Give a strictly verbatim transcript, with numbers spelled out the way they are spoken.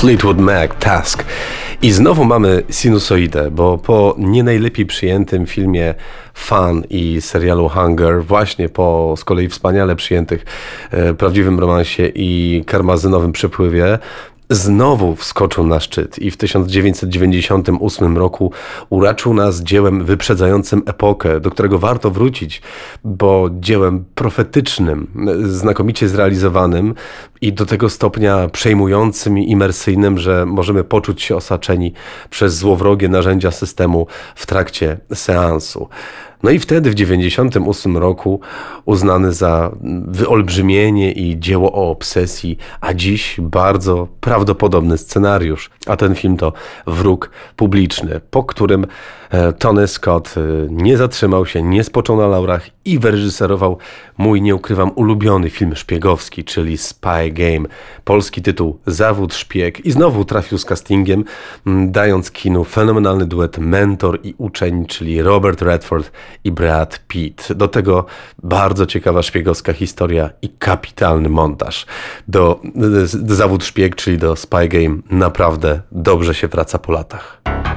Fleetwood Mac, Task. I znowu mamy sinusoidę, bo po nie najlepiej przyjętym filmie Fun i serialu Hunger, właśnie po z kolei wspaniale przyjętych e, prawdziwym romansie i karmazynowym przepływie, znowu wskoczył na szczyt i w tysiąc dziewięćset dziewięćdziesiątym ósmym roku uraczył nas dziełem wyprzedzającym epokę, do którego warto wrócić, bo dziełem profetycznym, znakomicie zrealizowanym i do tego stopnia przejmującym i imersyjnym, że możemy poczuć się osaczeni przez złowrogie narzędzia systemu w trakcie seansu. No i wtedy w dziewięćdziesiątym ósmym roku uznany za wyolbrzymienie i dzieło o obsesji, a dziś bardzo prawdopodobny scenariusz. A ten film to Wróg publiczny, po którym Tony Scott nie zatrzymał się, nie spoczął na laurach i wyreżyserował mój, nie ukrywam, ulubiony film szpiegowski, czyli Spy Game. Polski tytuł Zawód szpieg i znowu trafił z castingiem, dając kinu fenomenalny duet mentor i uczeń, czyli Robert Redford i Brad Pitt. Do tego bardzo ciekawa szpiegowska historia i kapitalny montaż. Do, do Zawód szpieg, czyli do Spy Game naprawdę dobrze się wraca po latach.